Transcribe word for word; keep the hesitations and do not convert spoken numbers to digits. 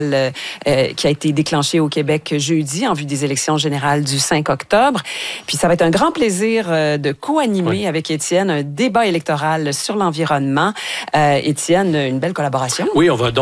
Euh, qui a été déclenché au Québec jeudi en vue des élections générales du cinq octobre. Puis ça va être un grand plaisir euh, de co-animer oui. avec Étienne un débat électoral sur l'environnement. Euh, Étienne, une belle collaboration. Oui, on va donc